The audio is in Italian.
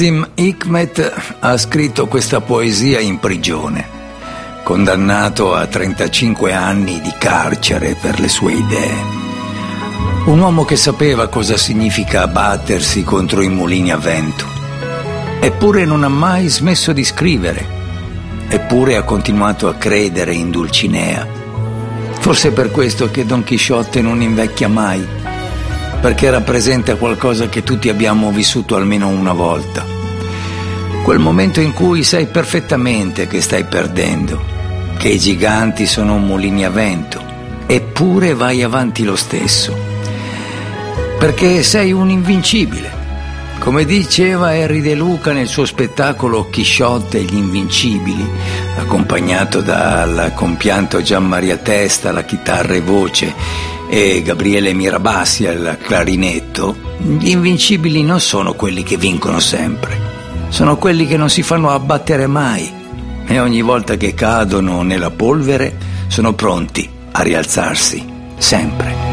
Nazim Hikmet ha scritto questa poesia in prigione, condannato a 35 anni di carcere per le sue idee. Un uomo che sapeva cosa significa battersi contro i mulini a vento. Eppure non ha mai smesso di scrivere. Eppure ha continuato a credere in Dulcinea. Forse è per questo che Don Chisciotte non invecchia mai, perché rappresenta qualcosa che tutti abbiamo vissuto almeno una volta. Quel momento in cui sai perfettamente che stai perdendo, che i giganti sono mulini a vento, eppure vai avanti lo stesso, perché sei un invincibile. Come diceva Harry De Luca nel suo spettacolo Chisciotte e gli Invincibili, accompagnato dal compianto Gian Maria Testa alla chitarra e voce e Gabriele Mirabassi al clarinetto, gli invincibili non sono quelli che vincono sempre, sono quelli che non si fanno abbattere mai e ogni volta che cadono nella polvere sono pronti a rialzarsi, sempre.